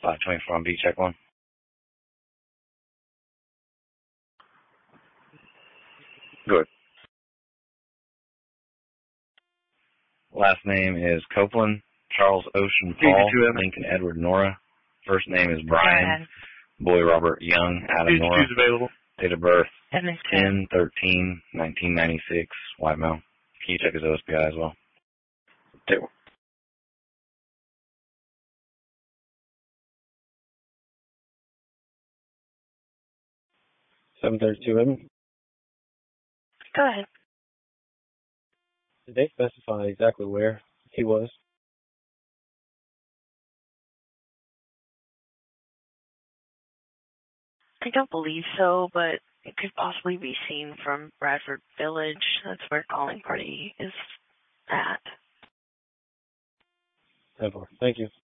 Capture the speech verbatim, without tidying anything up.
five twenty-four on B, check one. Good. Last name is Copeland, Charles Ocean Paul, Lincoln Edward Nora. First name is Brian, boy Robert Young, Adam Nora. Available. Date of birth, ten thirteen nineteen ninety-six, white male. Can you check his O S P I as well? Two. seven thirty-two, Evan. Go ahead. Did they specify exactly where he was? I don't believe so, but it could possibly be seen from Bradford Village. That's where calling party is at. Thank you.